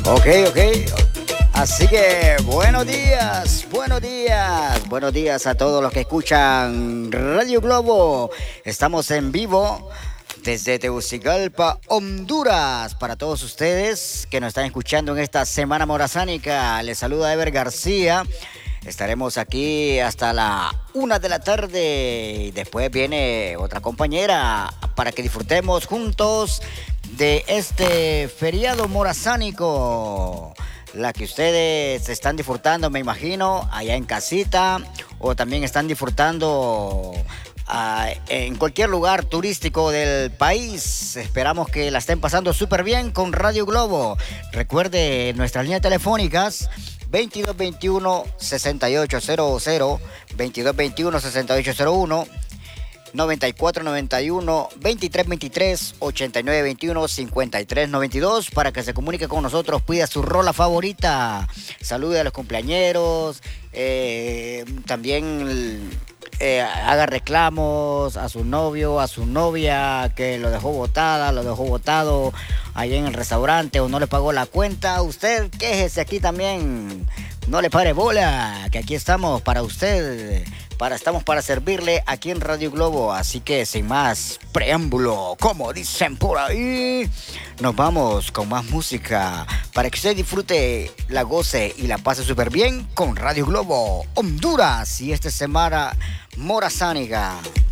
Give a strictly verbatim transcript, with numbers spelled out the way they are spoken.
Ok, ok. Así que buenos días, buenos días, buenos días a todos los que escuchan Radio Globo. Estamos en vivo desde Tegucigalpa, Honduras. Para todos ustedes que nos están escuchando en esta semana morazánica, les saluda Ever García. Estaremos aquí hasta la una de la tarde y después viene otra compañera para que disfrutemos juntos de este feriado morazánico. La que ustedes están disfrutando, me imagino, allá en casita, o también están disfrutando uh, en cualquier lugar turístico del país. Esperamos que la estén pasando súper bien con Radio Globo. Recuerde nuestras líneas telefónicas veintidós veintiuno, sesenta y ocho cero cero, veintidós veintiuno, sesenta y ocho cero uno, noventa y cuatro noventa y uno, veintitrés veintitrés, ochenta y nueve veintiuno, cincuenta y tres noventa y dos para que se comunique con nosotros, pida su rola favorita, salude a los cumpleañeros, eh, también eh, haga reclamos a su novio, a su novia que lo dejó botada, lo dejó botado ahí en el restaurante o no le pagó la cuenta. Usted quéjese aquí también, no le pare bola, que aquí estamos para usted. Para, estamos para servirle aquí en Radio Globo. Así que sin más preámbulo, como dicen por ahí, nos vamos con más música para que usted disfrute, la goce y la pase súper bien con Radio Globo Honduras y esta semana morazánica.